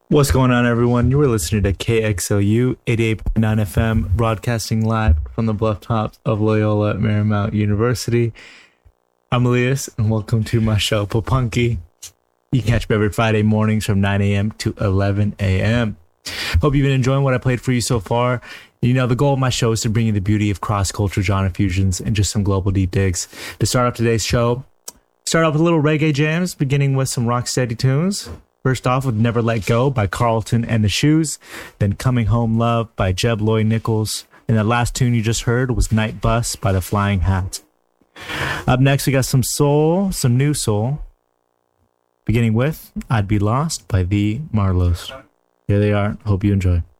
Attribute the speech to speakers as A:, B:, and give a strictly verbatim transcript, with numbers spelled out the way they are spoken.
A: What's going on, everyone? You were listening to K X L U eighty-eight point nine F M, broadcasting live from the bluff tops of Loyola Marymount University. I'm Elias, and welcome to my show, Papunky. You can catch me every Friday mornings from nine a.m. to eleven a.m. Hope you've been enjoying what I played for you so far. You know, the goal of my show is to bring you the beauty of cross-culture genre fusions and just some global deep digs. To start off today's show, start off with a little reggae jams, beginning with some rock-steady tunes. First off with Never Let Go by Carlton and the Shoes, then Coming Home Love by Jeb Lloyd Nichols, and the last tune you just heard was Night Bus by the Flying Hats. Up next, we got some soul, some new soul, beginning with I'd Be Lost by the Marlows. Here they are. Hope you enjoy.